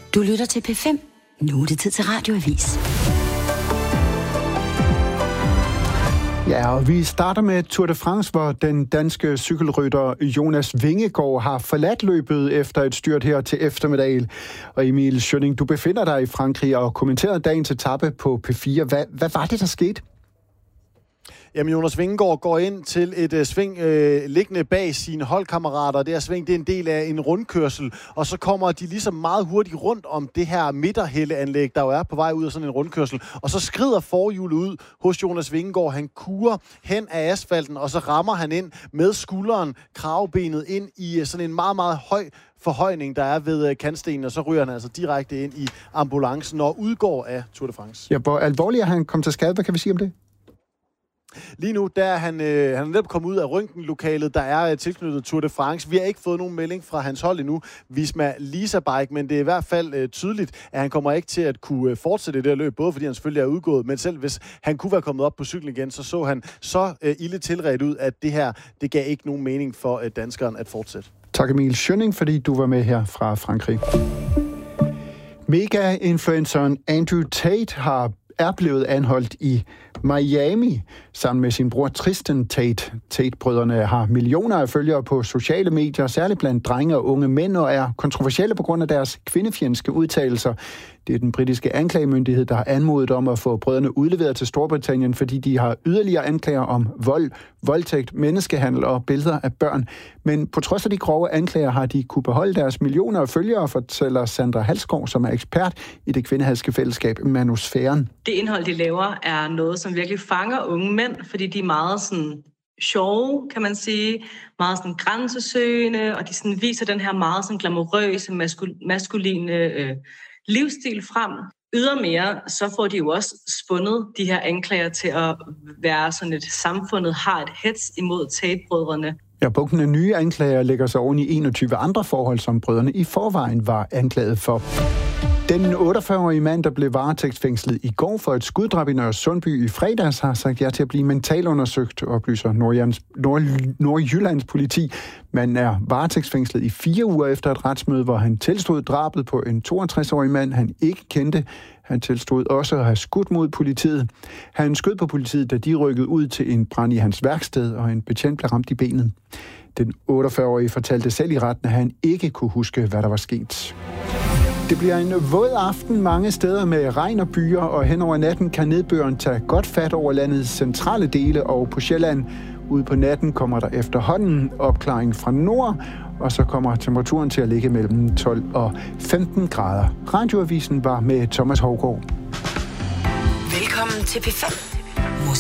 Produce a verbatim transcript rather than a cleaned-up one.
Du lytter til P fem. Nu er det tid til Radioavis. Ja, og vi starter med Tour de France, hvor den danske cykelrytter Jonas Vingegaard har forladt løbet efter et styrt her til eftermiddag. Og Emil Schønning, du befinder dig i Frankrig og kommenterede dagens etape på P fire. Hvad, hvad var det, der skete? Jamen, Jonas Vingegaard går ind til et uh, sving øh, liggende bag sine holdkammerater. Det her sving, det er en del af en rundkørsel, og så kommer de ligesom meget hurtigt rundt om det her midterhældeanlæg, der jo er på vej ud af sådan en rundkørsel. Og så skrider forhjulet ud hos Jonas Vingegaard. Han kurer hen af asfalten, og så rammer han ind med skulderen, kravbenet ind i sådan en meget, meget høj forhøjning, der er ved kantstenen, og så ryger han altså direkte ind i ambulancen og udgår af Tour de France. Ja, hvor alvorligt er han kom til skade? Hvad kan vi sige om det? Lige nu, der er han, øh, han er netop kommet ud af røntgenlokalet, der er øh, tilknyttet Tour de France. Vi har ikke fået nogen melding fra hans hold endnu, Visma Lease Bike, men det er i hvert fald øh, tydeligt, at han kommer ikke til at kunne øh, fortsætte det her løb, både fordi han selvfølgelig er udgået, men selv hvis han kunne være kommet op på cyklen igen, så så han så øh, ilde tilredt ud, at det her, det gav ikke nogen mening for øh, danskeren at fortsætte. Tak Emil Schønning, fordi du var med her fra Frankrig. Mega-influenceren Andrew Tate har er blevet anholdt i Miami sammen med sin bror Tristan Tate. Tate-brødrene har millioner af følgere på sociale medier, særligt blandt drenge og unge mænd, og er kontroversielle på grund af deres kvindefjendske udtalelser. Det er den britiske anklagemyndighed, der har anmodet om at få brødrene udleveret til Storbritannien, fordi de har yderligere anklager om vold, voldtægt, menneskehandel og billeder af børn. Men på trods af de grove anklager har de kunne beholde deres millioner af følgere, fortæller Sandra Halsgaard, som er ekspert i det kvindehadske fællesskab Manusfæren. Det indhold, de laver, er noget, som virkelig fanger unge mænd, fordi de er meget sådan sjove, kan man sige, meget sådan grænsesøgende, og de sådan viser den her meget sådan glamourøse, maskul- maskuline øh, livsstil frem. Ydermere, så får de jo også spundet de her anklager til at være sådan et samfundet har et hets imod Tate-brødrene. Ja, bunken af nye anklager lægger sig oven i enogtyve andre forhold, som brødrene i forvejen var anklaget for. Den otteogfyrre-årige mand, der blev varetægtsfængslet i går for et skuddrab i Nørre Sundby i fredags, har sagt ja til at blive mentalundersøgt, oplyser Nordjyllands, Nord, Nordjyllands politi. Man er varetægtsfængslet i fire uger efter et retsmøde, hvor han tilstod drabet på en toogtres-årig mand, han ikke kendte. Han tilstod også at have skudt mod politiet. Han skød på politiet, da de rykkede ud til en brand i hans værksted, og en betjent blev ramt i benet. Den otteogfyrre-årige fortalte selv i retten, at han ikke kunne huske, hvad der var sket. Det bliver en våd aften mange steder med regn og byer, og hen over natten kan nedbøren tage godt fat over landets centrale dele og på Sjælland. Ude på natten kommer der efterhånden opklaring fra nord, og så kommer temperaturen til at ligge mellem tolv og femten grader. Radioavisen var med Thomas Hougaard. Velkommen til P fem.